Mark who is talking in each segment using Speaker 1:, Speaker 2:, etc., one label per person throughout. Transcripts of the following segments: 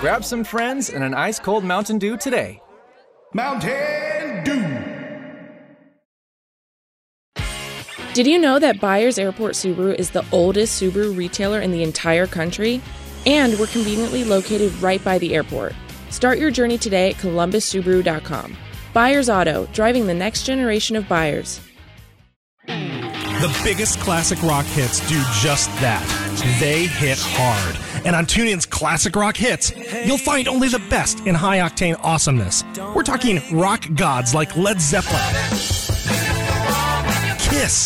Speaker 1: Grab some friends and an ice-cold Mountain Dew today.
Speaker 2: Mountain Dew.
Speaker 3: Did you know that Byers Airport Subaru is the oldest Subaru retailer in the entire country? And we're conveniently located right by the airport. Start your journey today at columbussubaru.com. Byers Auto, driving the next generation of buyers.
Speaker 4: The biggest classic rock hits do just that. They hit hard. And on TuneIn's Classic Rock Hits, you'll find only the best in high-octane awesomeness. We're talking rock gods like Led Zeppelin, Kiss,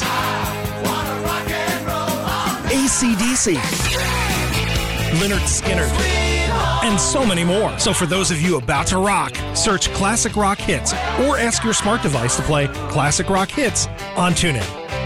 Speaker 4: AC/DC, Lynyrd Skynyrd, and so many more. So for those of you about to rock, search Classic Rock Hits or ask your smart device to play Classic Rock Hits on TuneIn.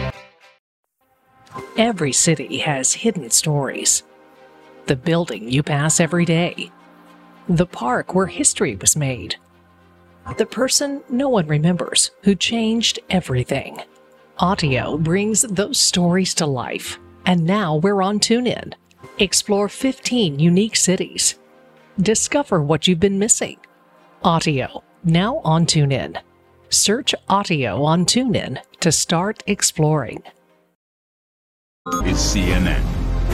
Speaker 5: Every city has hidden stories. The building you pass every day. The park where history was made. The person no one remembers who changed everything. Audio brings those stories to life. And now we're on TuneIn. Explore 15 unique cities. Discover what you've been missing. Audio, now on TuneIn. Search Audio on TuneIn to start exploring.
Speaker 2: Is CNN.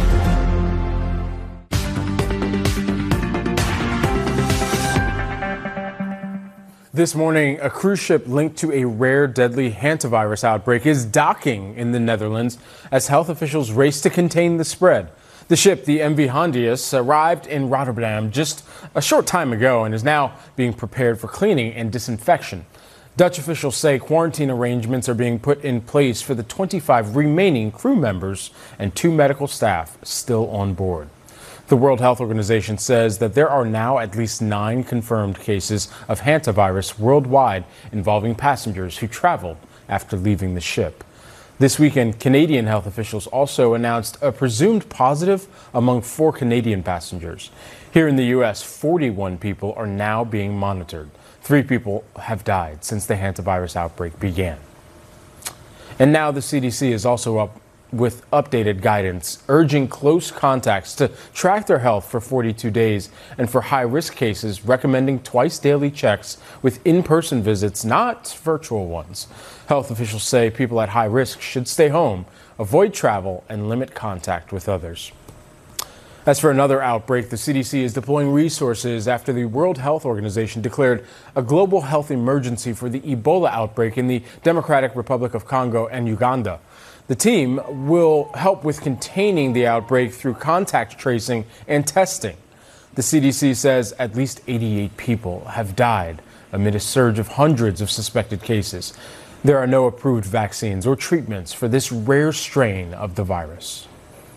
Speaker 6: This morning, a cruise ship linked to a rare deadly hantavirus outbreak is docking in the Netherlands as health officials race to contain the spread. The ship, the MV Hondius, arrived in Rotterdam just a short time ago and is now being prepared for cleaning and disinfection. Dutch officials say quarantine arrangements are being put in place for the 25 remaining crew members and 2 medical staff still on board. The World Health Organization says that there are now at least 9 confirmed cases of hantavirus worldwide involving passengers who traveled after leaving the ship. This weekend, Canadian health officials also announced a presumed positive among 4 Canadian passengers. Here in the U.S., 41 people are now being monitored. 3 people have died since the hantavirus outbreak began. And now the CDC is also up with updated guidance, urging close contacts to track their health for 42 days, and for high-risk cases, recommending twice-daily checks with in-person visits, not virtual ones. Health officials say people at high risk should stay home, avoid travel, and limit contact with others. As for another outbreak, the CDC is deploying resources after the World Health Organization declared a global health emergency for the Ebola outbreak in the Democratic Republic of Congo and Uganda. The team will help with containing the outbreak through contact tracing and testing. The CDC says at least 88 people have died amid a surge of hundreds of suspected cases. There are no approved vaccines or treatments for this rare strain of the virus.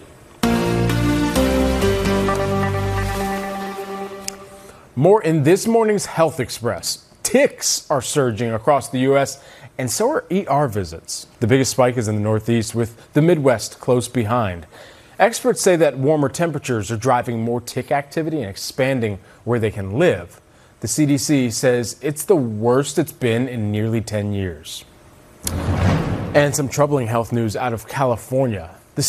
Speaker 6: More in this morning's Health Express. Ticks are surging across the U.S., and so are ER visits. The biggest spike is in the Northeast, with the Midwest close behind. Experts say that warmer temperatures are driving more tick activity and expanding where they can live. The CDC says it's the worst it's been in nearly 10 years. And some troubling health news out of California.